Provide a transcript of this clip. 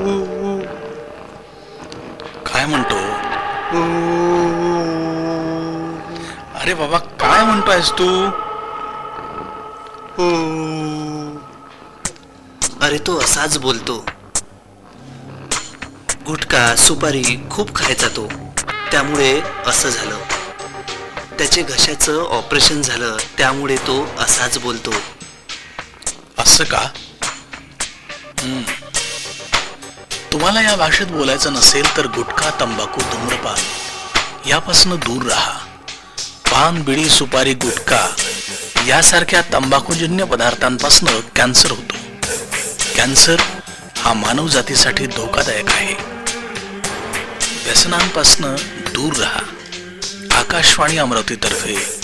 काय म्हणतो? अरे बाबा, काय म्हणतोयस तू? अरे तो असाच बोलतो. गुटखा सुपारी खूप खायचा तो, त्यामुळे असं झालं. त्याचे घशाचं ऑपरेशन झालं, त्यामुळे तो असाच बोलतो. असं का? तुम्हाला या भाषेत बोलायचं नसेल तर गुटखा, तंबाखू, धूम्रपान यापासून दूर राहा. पान, बिडी, सुपारी, गुटखा यासारख्या तंबाखूजन्य पदार्थांपासून कॅन्सर होतो. कॅन्सर हा मानव जातीसाठी धोकादायक आहे. व्यसनांपासून दूर राहा. आकाशवाणी अमरावतीतर्फे